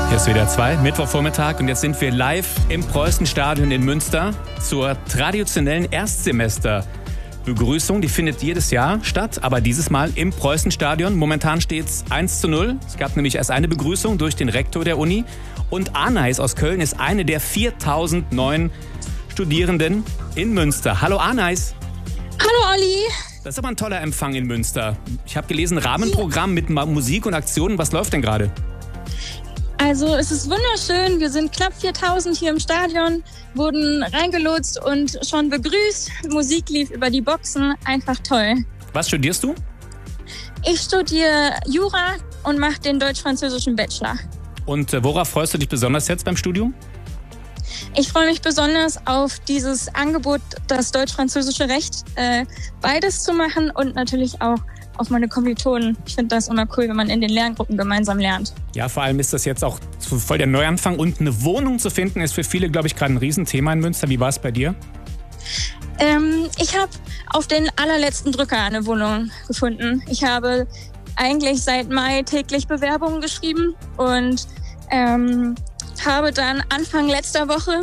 Hier ist WDR 2, Mittwochvormittag, und jetzt sind wir live im Preußenstadion in Münster zur traditionellen Erstsemester-Begrüßung. Die findet jedes Jahr statt, aber dieses Mal im Preußenstadion. Momentan steht es 1:0. Es gab nämlich erst eine Begrüßung durch den Rektor der Uni. Und Anais aus Köln ist eine der 4000 neuen Studierenden in Münster. Hallo Anais. Hallo Olli. Das ist aber ein toller Empfang in Münster. Ich habe gelesen, Rahmenprogramm mit Musik und Aktionen. Was läuft denn gerade? Also es ist wunderschön, wir sind knapp 4000 hier im Stadion, wurden reingelotst und schon begrüßt. Musik lief über die Boxen, einfach toll. Was studierst du? Ich studiere Jura und mache den deutsch-französischen Bachelor. Und worauf freust du dich besonders jetzt beim Studium? Ich freue mich besonders auf dieses Angebot, das deutsch-französische Recht, beides zu machen und natürlich auch auf meine Kommilitonen. Ich finde das immer cool, wenn man in den Lerngruppen gemeinsam lernt. Ja, vor allem ist das jetzt auch voll der Neuanfang, und eine Wohnung zu finden ist für viele, glaube ich, gerade ein Riesenthema in Münster. Wie war es bei dir? Ich habe auf den allerletzten Drücker eine Wohnung gefunden. Ich habe eigentlich seit Mai täglich Bewerbungen geschrieben und habe dann Anfang letzter Woche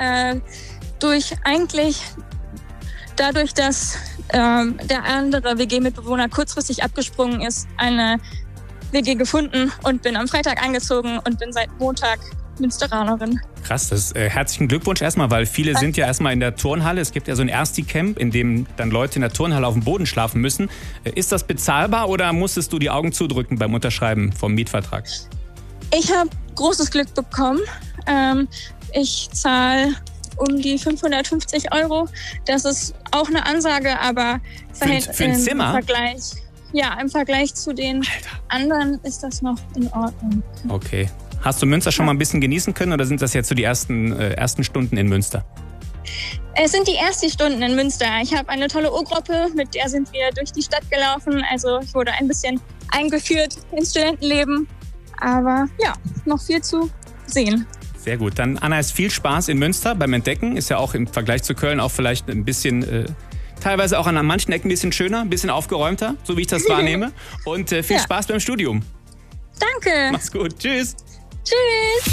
dadurch, dass der andere WG-Mitbewohner kurzfristig abgesprungen ist, eine WG gefunden und bin am Freitag eingezogen und bin seit Montag Münsteranerin. Krass, herzlichen Glückwunsch erstmal, weil viele sind ja erstmal in der Turnhalle. Es gibt ja so ein Ersti-Camp, in dem dann Leute in der Turnhalle auf dem Boden schlafen müssen. Ist das bezahlbar oder musstest du die Augen zudrücken beim Unterschreiben vom Mietvertrag? Ich habe großes Glück bekommen. Ich zahle um die 550 €. Das ist auch eine Ansage, aber für ein Zimmer? Im Vergleich zu den anderen ist das noch in Ordnung. Okay. Hast du Münster schon mal ein bisschen genießen können, oder sind das jetzt so die ersten Stunden in Münster? Es sind die ersten Stunden in Münster. Ich habe eine tolle O-Gruppe, mit der sind wir durch die Stadt gelaufen. Also ich wurde ein bisschen eingeführt ins Studentenleben. Aber ja, noch viel zu sehen. Sehr gut. Dann, Anais, viel Spaß in Münster beim Entdecken. Ist ja auch im Vergleich zu Köln auch vielleicht ein bisschen, teilweise auch an manchen Ecken ein bisschen schöner, ein bisschen aufgeräumter, so wie ich das wahrnehme. Und viel Spaß beim Studium. Danke. Mach's gut. Tschüss. Tschüss.